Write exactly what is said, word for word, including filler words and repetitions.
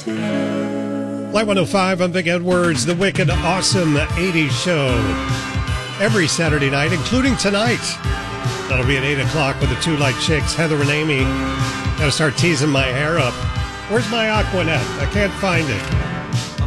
Light one oh five, I'm Vic Edwards, the Wicked Awesome eighties show. Every Saturday night, including tonight. That'll be at eight o'clock with the Two Light Chicks, Heather and Amy. Gotta start teasing my hair up. Where's my Aquanet? I can't find it.